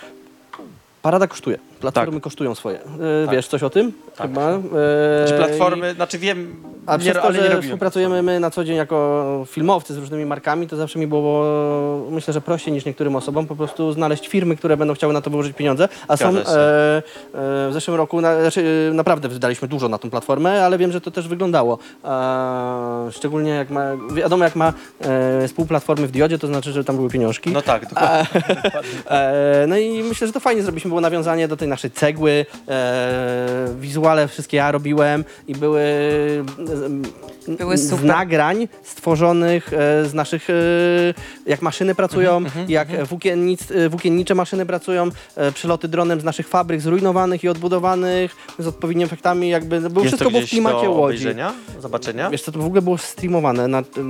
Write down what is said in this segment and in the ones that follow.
Parada kosztuje. Platformy kosztują swoje. Wiesz coś o tym? Tak. Chyba. Czy platformy, znaczy wiem, A przez to, ale nie że robiłem współpracujemy platformy. my na co dzień jako filmowcy z różnymi markami, to zawsze mi było, myślę, że prościej niż niektórym osobom po prostu znaleźć firmy, które będą chciały na to wyłożyć pieniądze. A są Zgadza się. w zeszłym roku, naprawdę wydaliśmy dużo na tą platformę, ale wiem, że to też wyglądało. Szczególnie jak wiadomo, jak ma współplatformy w Diodzie, to znaczy, że tam były pieniążki. No tak, dokładnie. No i myślę, że to fajnie zrobiliśmy, było nawiązanie do tej naszej cegły, wizuale wszystkie ja robiłem i były z super. nagrań stworzonych z naszych, jak maszyny pracują, jak włókiennicze maszyny pracują, przeloty dronem z naszych fabryk zrujnowanych i odbudowanych, z odpowiednimi efektami, jakby było Jest wszystko to było w gdzieś klimacie do Łodzi. obejrzenia, zobaczenia? Wiesz co, to w ogóle było streamowane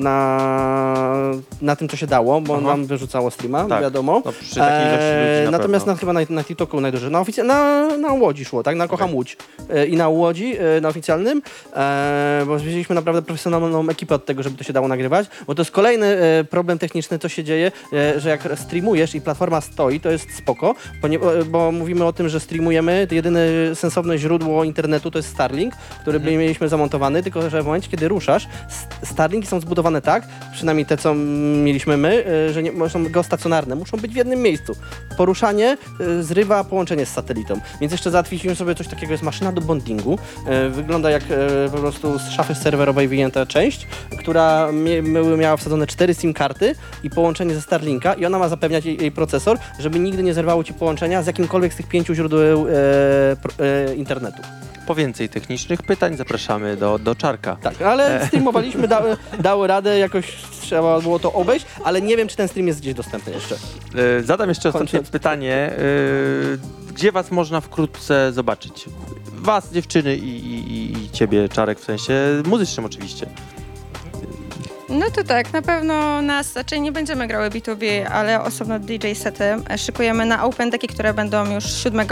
na tym, co się dało, bo nam wyrzucało streama, Tak. wiadomo. No, przy takiej ilości ludzi na Natomiast pewno. chyba na TikToku najdłużej. Na Łodzi szło, tak? Na Kocham Łódź. I na Łodzi, na oficjalnym, bo wzięliśmy naprawdę profesjonalną ekipę od tego, żeby to się dało nagrywać, bo to jest kolejny problem techniczny, co się dzieje, że jak streamujesz i platforma stoi, to jest spoko, bo mówimy o tym, że streamujemy, to jedyne sensowne źródło internetu to jest Starlink, który mieliśmy zamontowany, tylko że w momencie, kiedy ruszasz, Starlinki są zbudowane tak, przynajmniej te, co mieliśmy my, że nie są geostacjonarne, muszą być w jednym miejscu. Poruszanie zrywa połączenie z satelitą, więc jeszcze załatwiliśmy sobie coś takiego, jest maszyna do bondingu, wygląda jak po prostu z szafy serwerowej wyjęta część, która miała wsadzone 4 SIM karty i połączenie ze Starlinka i ona ma zapewniać jej procesor, żeby nigdy nie zerwało ci połączenia z jakimkolwiek z tych 5 źródeł internetu. Po więcej technicznych pytań zapraszamy do Czarka. Tak, ale streamowaliśmy, dało radę, jakoś trzeba było to obejść, ale nie wiem, czy ten stream jest gdzieś dostępny jeszcze. Zadam jeszcze ostatnie Kończąc. pytanie. Gdzie was można wkrótce zobaczyć? Was, dziewczyny i ciebie, Czarek, w sensie muzycznym oczywiście. No to tak, na pewno nas, raczej nie będziemy grały B2B, ale osobno DJ sety szykujemy na Open Decki, które będą już 7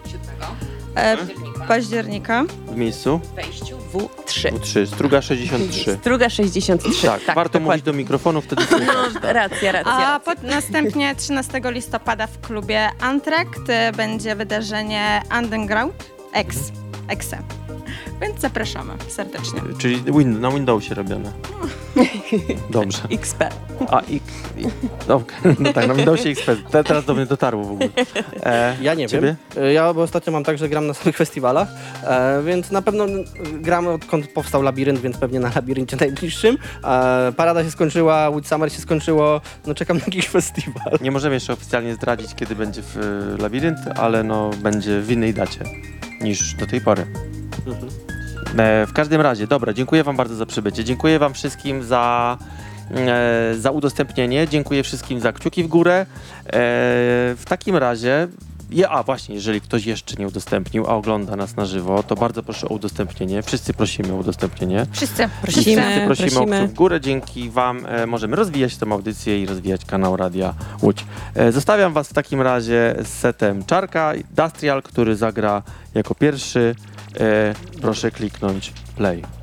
października. W miejscu? Wejściu W3. W3, Struga 63. Druga 63. Tak, warto mówić dokładnie. do mikrofonu, wtedy słychać. Tak. Racja. A następnie 13 listopada w klubie Antrakt będzie wydarzenie Underground Exe. Więc zapraszamy serdecznie. Czyli na Windowsie robione. Dobrze. XP. Dobra, no tak, na Windowsie XP. Teraz do mnie dotarło w ogóle. Ja nie ciebie? wiem. Ja bo ostatnio mam tak, że gram na samych festiwalach, więc na pewno gram odkąd powstał Labirynt, więc pewnie na Labiryncie najbliższym. Parada się skończyła, Wood Summer się skończyło, no czekam na jakiś festiwal. Nie możemy jeszcze oficjalnie zdradzić, kiedy będzie w Labirynt, ale no będzie w innej dacie niż do tej pory. W każdym razie, dobra, dziękuję wam bardzo za przybycie. Dziękuję wam wszystkim za udostępnienie. Dziękuję wszystkim za kciuki w górę. W takim razie, właśnie, jeżeli ktoś jeszcze nie udostępnił, a ogląda nas na żywo, to bardzo proszę o udostępnienie. Wszyscy prosimy o udostępnienie. Wszyscy. Wszyscy prosimy o kciuk w górę. Dzięki wam możemy rozwijać tę audycję i rozwijać kanał Radia Łódź. Zostawiam was w takim razie z setem Czarka, Dastrial, który zagra jako pierwszy. Proszę kliknąć play.